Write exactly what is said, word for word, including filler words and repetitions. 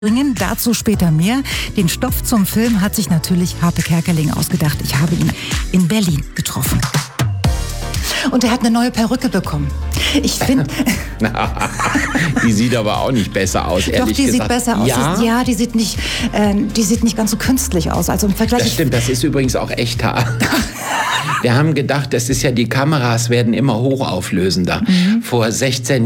bringen. Dazu später mehr. Den Stoff zum Film hat sich natürlich Harpe Kerkeling ausgedacht. Ich habe ihn in Berlin getroffen. Und er hat eine neue Perücke bekommen. Ich finde... Die sieht aber auch nicht besser aus, ehrlich Doch, die gesagt. sieht besser aus. Ja? Die, ja, die sieht nicht, äh, die sieht nicht ganz so künstlich aus. Also im Vergleich... Das stimmt, das ist übrigens auch echt Haar. Wir haben gedacht, das ist ja, die Kameras werden immer hochauflösender. Mhm. Vor sechzehn